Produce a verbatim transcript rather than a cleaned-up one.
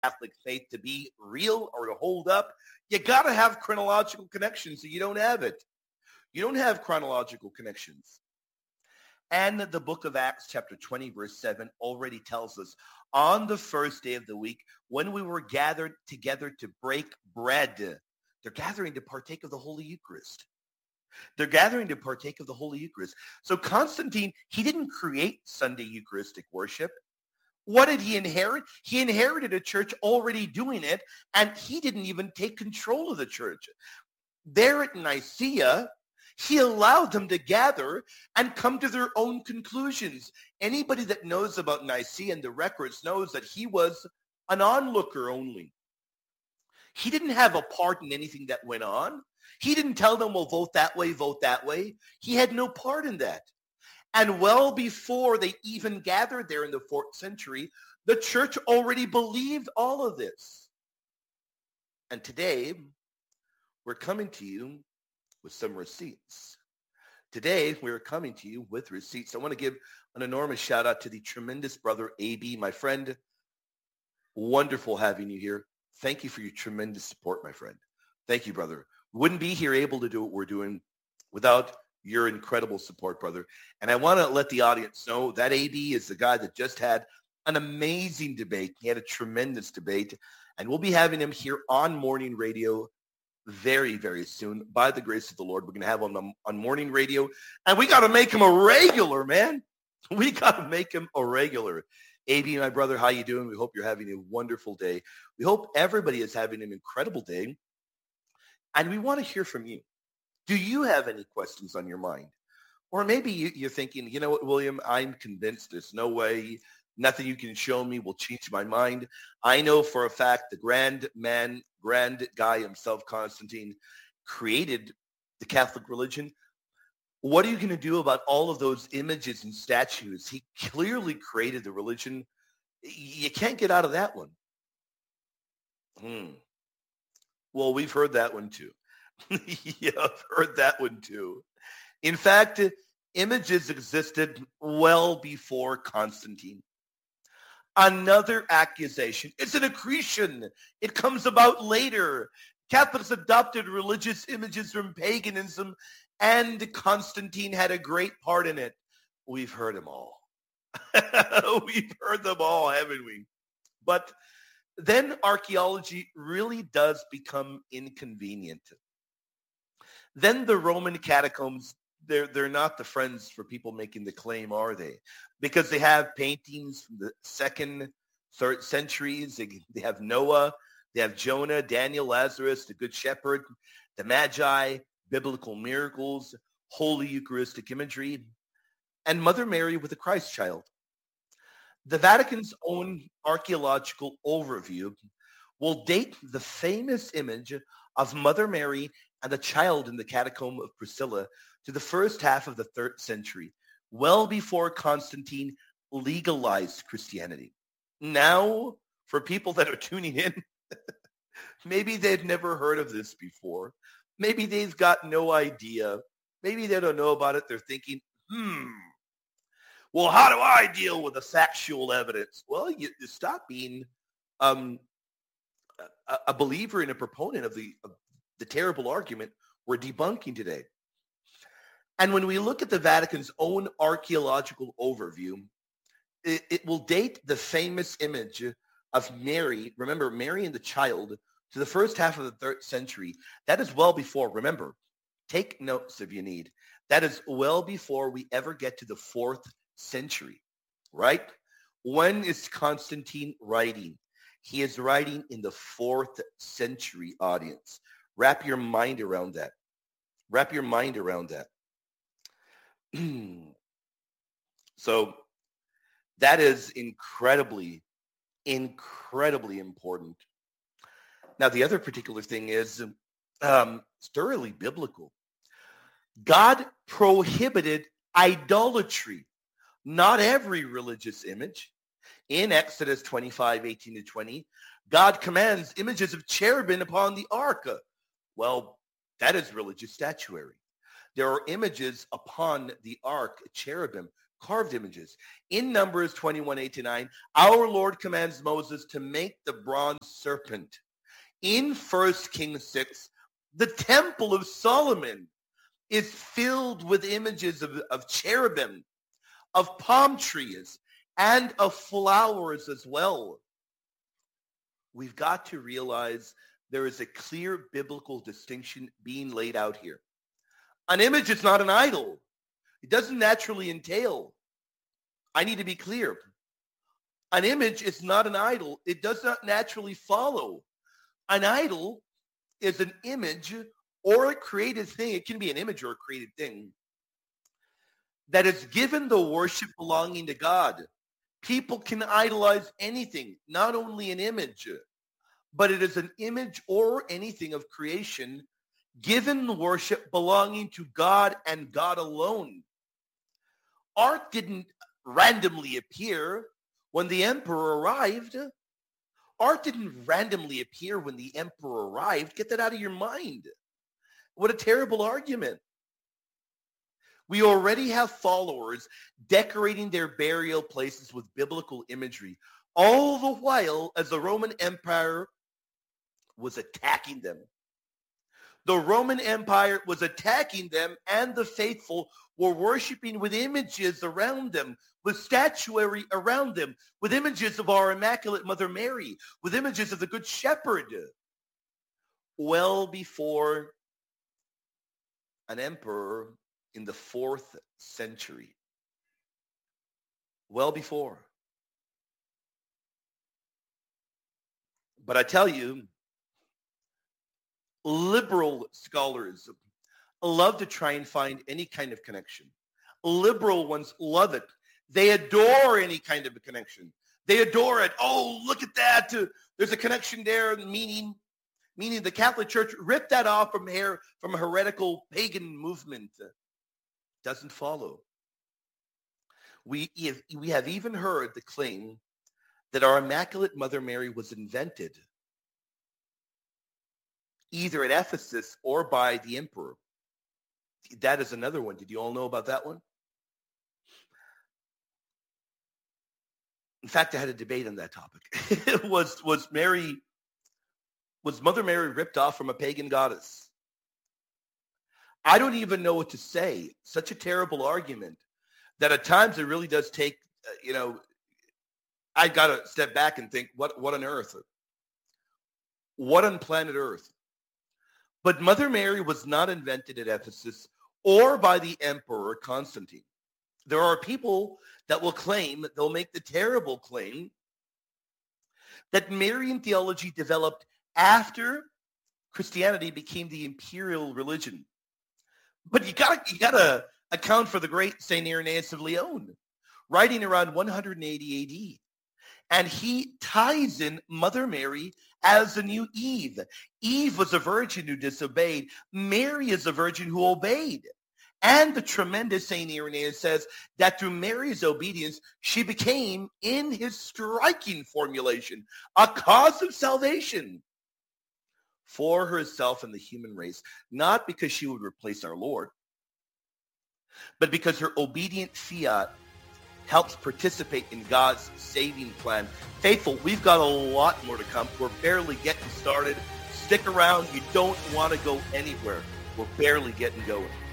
Catholic faith to be real or to hold up, you got to have chronological connections. So you don't have it. You don't have chronological connections. And the book of Acts, chapter twenty, verse seven, already tells us on the first day of the week, when we were gathered together to break bread, they're gathering to partake of the Holy Eucharist. They're gathering to partake of the Holy Eucharist. So Constantine, he didn't create Sunday Eucharistic worship. What did he inherit? He inherited a church already doing it, and he didn't even take control of the church. There at Nicaea, he allowed them to gather and come to their own conclusions. Anybody that knows about Nicaea and the records knows that he was an onlooker only. He didn't have a part in anything that went on. He didn't tell them, well, vote that way, vote that way. He had no part in that. And well before they even gathered there in the fourth century, the church already believed all of this. And today, we're coming to you with some receipts. Today, we're coming to you with receipts. I want to give an enormous shout out to the tremendous brother A B, my friend. Wonderful having you here. Thank you for your tremendous support, my friend. Thank you, brother. Wouldn't be here able to do what we're doing without your incredible support, brother. And I want to let the audience know that A B is the guy that just had an amazing debate. He had a tremendous debate, and we'll be having him here on morning radio very, very soon. By the grace of the Lord, we're going to have him on, on morning radio, and we got to make him a regular, man. We got to make him a regular. A B, my brother, how you doing? We hope you're having a wonderful day. We hope everybody is having an incredible day, and we want to hear from you. Do you have any questions on your mind? Or maybe you, you're thinking, you know what, William, I'm convinced there's no way, nothing you can show me will change my mind. I know for a fact the grand man, grand guy himself, Constantine, created the Catholic religion. What are you going to do about all of those images and statues? He clearly created the religion. You can't get out of that one. Hmm. Well, we've heard that one too. Yeah, I've heard that one too. In fact, images existed well before Constantine. Another accusation. It's an accretion. It comes about later. Catholics adopted religious images from paganism, and Constantine had a great part in it. We've heard them all. We've heard them all, haven't we? But then archaeology really does become inconvenient. Then the Roman catacombs, they're, they're not the friends for people making the claim, are they? Because they have paintings from the second, third centuries. They, they have Noah, they have Jonah, Daniel, Lazarus, the Good Shepherd, the Magi, biblical miracles, holy Eucharistic imagery, and Mother Mary with the Christ child. The Vatican's own archaeological overview will date the famous image of Mother Mary and the child in the catacomb of Priscilla to the first half of the third century, well before Constantine legalized Christianity. Now, for people that are tuning in, maybe they've never heard of this before. Maybe they've got no idea. Maybe they don't know about it. They're thinking, hmm, well, how do I deal with the factual evidence? Well, you, you stop being um, a, a believer and a proponent of the, of the terrible argument we're debunking today. And when we look at the Vatican's own archaeological overview, it, it will date the famous image of Mary, remember, Mary and the child, to the first half of the third century. That is well before, remember, take notes if you need. That is well before we ever get to the fourth century, right? When is Constantine writing? He is writing in the fourth century, audience. Wrap your mind around that. Wrap your mind around that. So that is incredibly, incredibly important. Now, the other particular thing is um, it's thoroughly biblical. God prohibited idolatry, not every religious image. In Exodus twenty-five, eighteen to twenty, God commands images of cherubim upon the ark. Well, that is religious statuary. There are images upon the ark, cherubim, carved images. In Numbers twenty-one, eight to nine, our Lord commands Moses to make the bronze serpent. In First Kings six, the Temple of Solomon is filled with images of, of cherubim, of palm trees, and of flowers as well. We've got to realize there is a clear biblical distinction being laid out here. An image is not an idol. It doesn't naturally entail. I need to be clear. An image is not an idol. It does not naturally follow. An idol is an image or a created thing. It can be an image or a created thing that is given the worship belonging to God. People can idolize anything, not only an image, but it is an image or anything of creation given worship belonging to God and God alone. Art didn't randomly appear when the emperor arrived. Art didn't randomly appear when the emperor arrived. Get that out of your mind. What a terrible argument. We already have followers decorating their burial places with biblical imagery, all the while as the Roman Empire was attacking them. The Roman Empire was attacking them, and the faithful were worshiping with images around them, with statuary around them, with images of our Immaculate Mother Mary, with images of the Good Shepherd, well before an emperor in the fourth century. Well before. But I tell you, liberal scholars love to try and find any kind of connection. Liberal ones love it. They adore any kind of a connection. They adore it. Oh, look at that. There's a connection there, meaning meaning the Catholic Church ripped that off from here from a heretical pagan movement. Doesn't follow. We have, we have even heard the claim that our Immaculate Mother Mary was invented either at Ephesus or by the emperor. That is another one. Did you all know about that one? In fact, I had a debate on that topic. was was Mary was Mother Mary ripped off from a pagan goddess? I don't even know what to say. Such a terrible argument that at times it really does take, uh, you know, I got to step back and think, what what on earth? What on planet Earth? But Mother Mary was not invented at Ephesus or by the Emperor Constantine. There are people that will claim, they'll make the terrible claim that Marian theology developed after Christianity became the imperial religion. But you got you got to account for the great Saint Irenaeus of Lyon, writing around one hundred eighty A D. And he ties in Mother Mary as the new Eve. Eve was a virgin who disobeyed. Mary is a virgin who obeyed. And the tremendous Saint Irenaeus says that through Mary's obedience, she became, in his striking formulation, a cause of salvation for herself and the human race, not because she would replace our Lord, but because her obedient fiat helps participate in God's saving plan. Faithful, we've got a lot more to come. We're barely getting started. Stick around. You don't want to go anywhere. We're barely getting going.